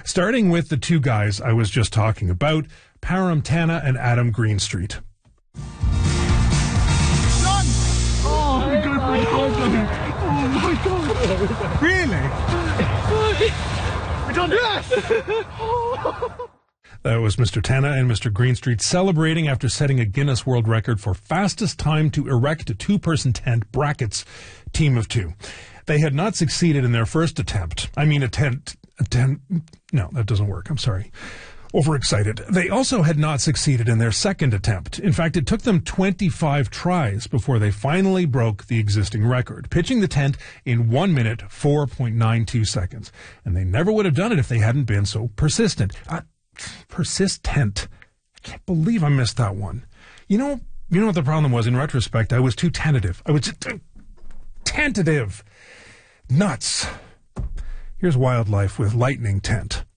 Starting with the two guys I was just talking about, Param Tanna and Adam Greenstreet. Oh my God. Really? We done it. Yes! That was Mr. Tanna and Mr. Greenstreet celebrating after setting a Guinness World Record for fastest time to erect a two-person tent, brackets, team of two. They had not succeeded in their first attempt. No, that doesn't work. I'm sorry. Overexcited. They also had not succeeded in their second attempt. In fact, it took them 25 tries before they finally broke the existing record, pitching the tent in 1 minute, 4.92 seconds. And they never would have done it if they hadn't been so persistent. Persistent. I can't believe I missed that one. You know what the problem was? In retrospect, I was too tentative. I was too tentative. Nuts. Here's wildlife with lightning tent.